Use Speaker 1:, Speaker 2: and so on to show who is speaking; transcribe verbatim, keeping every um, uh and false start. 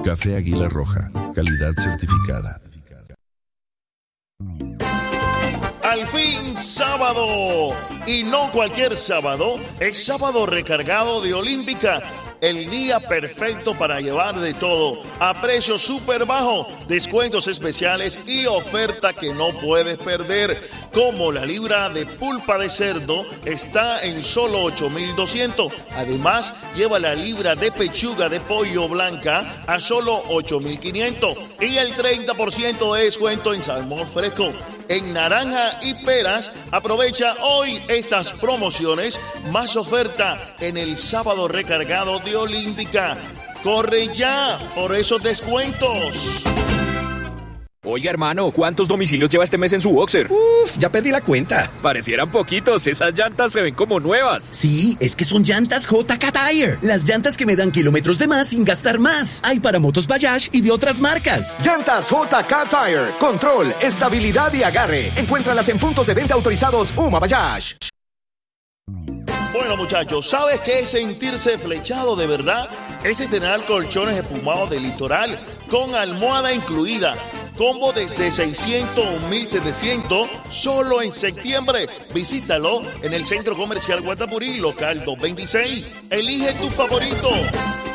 Speaker 1: Café Águila Roja, calidad certificada.
Speaker 2: Al fin, sábado. Y no cualquier sábado, es sábado recargado de Olímpica. El día perfecto para llevar de todo a precio súper bajo, descuentos especiales y oferta que no puedes perder. Como la libra de pulpa de cerdo está en solo ocho mil doscientos. Además, lleva la libra de pechuga de pollo blanca a solo ocho mil quinientos. Y el treinta por ciento de descuento en salmón fresco. En naranja y peras, aprovecha hoy estas promociones, más oferta en el sábado recargado de Olímpica. ¡Corre ya por esos descuentos!
Speaker 3: Oiga, hermano, ¿cuántos domicilios lleva este mes en su boxer?
Speaker 4: Uf, ya perdí la cuenta.
Speaker 3: Parecieran poquitos, esas llantas se ven como nuevas.
Speaker 4: Sí, es que son llantas J K Tire. Las llantas que me dan kilómetros de más sin gastar más. Hay para motos Bajaj y de otras marcas.
Speaker 5: Llantas J K Tire. Control, estabilidad y agarre. Encuéntralas en puntos de venta autorizados Uma Bajaj.
Speaker 2: Bueno, muchachos, ¿sabes qué es sentirse flechado de verdad? Es estrenar colchones espumados de Litoral con almohada incluida. Combo desde seiscientos a mil setecientos solo en septiembre. Visítalo en el Centro Comercial Guatapurí, local doscientos veintiséis. Elige tu favorito.